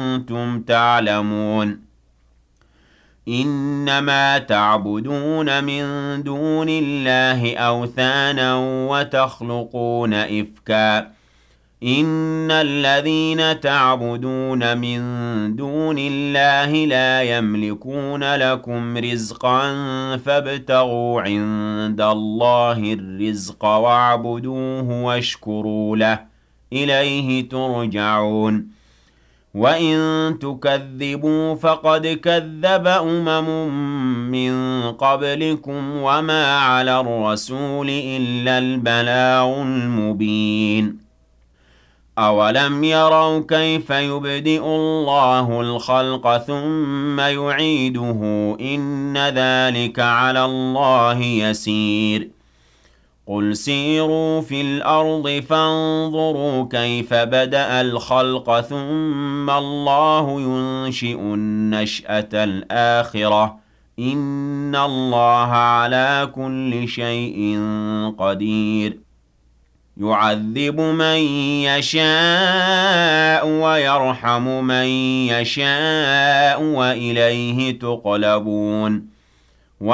كنتم تعلمون إنما تعبدون من دون الله أوثانا وتخلقون إفكا إن الذين تعبدون من دون الله لا يملكون لكم رزقا فابتغوا عند الله الرزق واعبدوه واشكروا له إليه ترجعون وإن تكذبوا فقد كذب من قبلكم وما على الرسول إلا البلاغ المبين أولم يروا كيف يبدئ الله الخلق ثم يعيده إن ذلك على الله يسير قل سيروا في الأرض فانظروا كيف بدأ الخلق ثم الله ينشئ النشأة الآخرة إن الله على كل شيء قدير يعذب من يشاء ويرحم من يشاء وإليه تقلبون